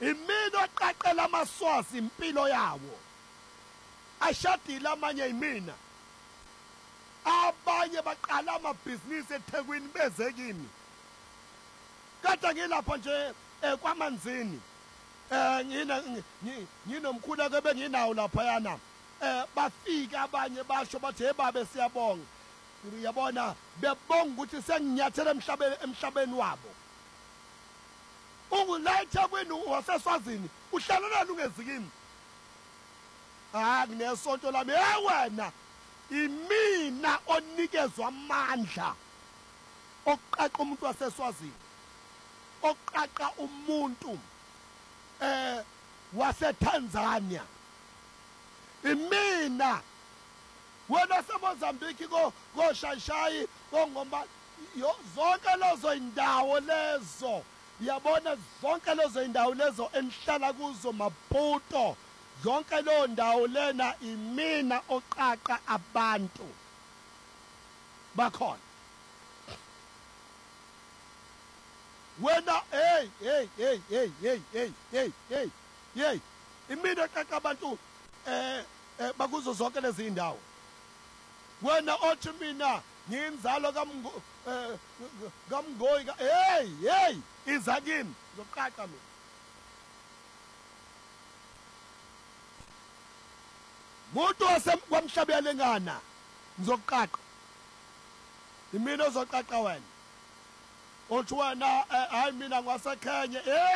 imina oqaqela amaswazi impilo yawo ashadile amanye imina abanye baqala amabhizinisi eThekwini beze kimi kade ngilapha nje kwamanzini nginomkhulu ke benginawo lapha yana bafika abanye basho bathi hey babe siyabonga uyabona bebonga ukuthi senginyathela emhlabeni wabo ungula eThekwini waseswazini uhlalana ungezikimi kunesonto lami wena imina onikezwa amandla oqaqa umuntu waseswazini oqaqa umuntu waseTanzania imina wena seMozambique koShayishayi kongoma zonke lezo indawo lezo yabona zonke lezo indawo lezo enihlala kuzo Maputo zonke lezo ndawo lena imina oqaqa abantu bakhona wena hey imina oqaqa abantu bakuzo zonke lezi indawo wena othi mina ngiyinzalo kaMngoyi hey iza kimi zoqaqa mina muntu wasemhlabelengana ngizoqaqa imina ozoqaqa wena othi wena hayi mina ngwaseKenya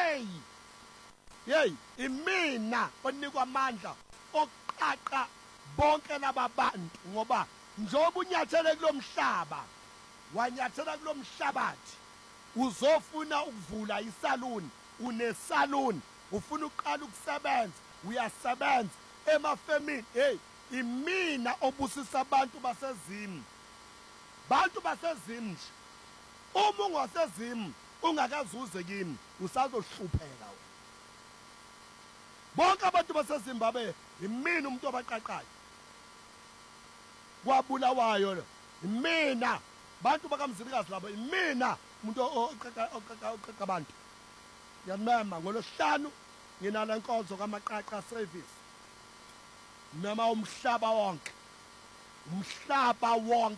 hey imina onikwa amandla oqaqa bonke laba bantu ngoba njoba unyathele kulomhlaba wanyathela kulomhlabathi uzofuna ukuvula isaluni unesaluni ufuna uqala ukusebenza uyasebenza emafemini hey imina obusisa abantu basezimu nje uma ungasezimu ungakazuze kimi usazohlupheka wena bonke abantu baseZimbabwe imina umuntu obaqaqayo kwabulawayo lo imina bantu bakaMzilikazi labo imina umuntu oqaqa abantu yamema ngolosihlanu nginala inkonzo kaMaqaqa service noma umhlaba wonke umhlaba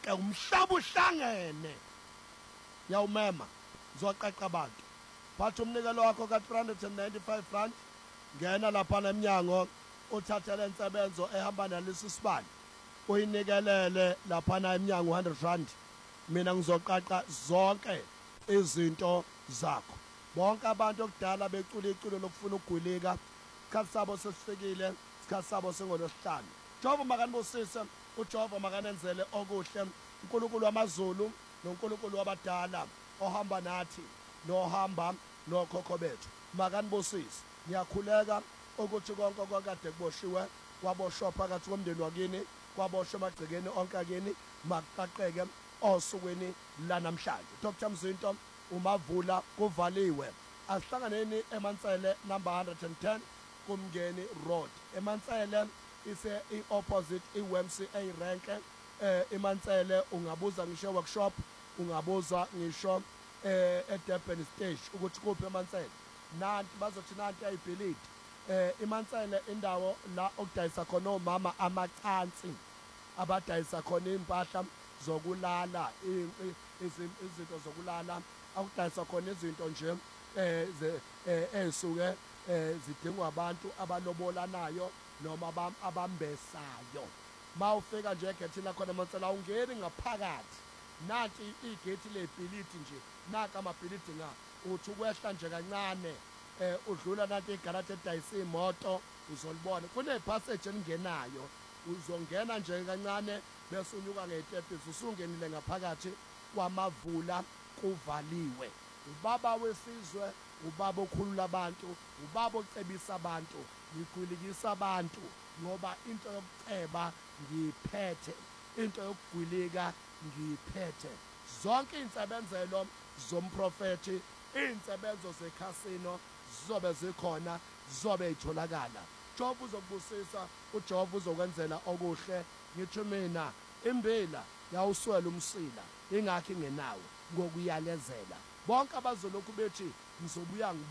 uhlangene yawumema zoqaqa abantu phatha umnikelo wakho ka395 rand ngena lapha emnyango uthatha lensebenzo ehamba nalesi sibani uyinikelele lapha emnyango 100 rand mina ngizoqaqa zonke izinto zakho bonke abantu okudala becula iculo lokufuna ukugwilika isikhathi sabo sesifikile isikhathi sabo singolosihlanu Jehova makanibusise uJehova makanenzele okuhle uNkulunkulu wamaZulu noNkulunkulu wabadala ohamba nathi nohamba nokhokho bethu makanibusise ngiyakhuleka ukuthi konke okwakade kuboshiwe kwaboshwa phakathi komndeni wakini kwaboshwa emagcekeni onke akini makaqaqeke osukwini lanamhlanje Dr Mzinto umavula kuvaliwe asihlanganeni eMansele number 110 kumngeni road eMansele ise opposite iWMCA rank eMansele ungabuza ngisho workshop ungabuza ngisho eDurban stage ukuthi kuphi eMansele nanti bazothi nanti ayibhilidi iMansele indawo la okudayisa khona omama amacansi abadayisa khona impahla zokulala izinto zokulala akudayisa khona izinto nje esuke zidingwa abantu abalobolanayo noma abambesayo mawufika nje egethini lakhona eMansele ungeni ngaphakathi nanti igeti lebhilidi nje naka amabhilidi uthi ukwehla nje kancane udlula nanti igarage edayisa imoto uzolibona kunepassage elingenayo uzongena nje kancane bese unyuka ngetepisi usungenile ngaphakathi kwamavula kuvaliwe ubaba wesizwe ubaba okhulula abantu ubaba ocebisa abantu ngigwilikisa abantu ngoba into yokuceba ngiphethe into yokugwilika ngiphethe zonke insebenzelo zomprofeti insebenzo zekhasino zizobe zikhona zizobe itholakala Jehova uzokubusisa uJehova uzokwenzela okuhle ngithi mina imbila yawuswela umsila ingakho ingenawo ngokuyalezela bonke abazolokhu bethi ngizobuya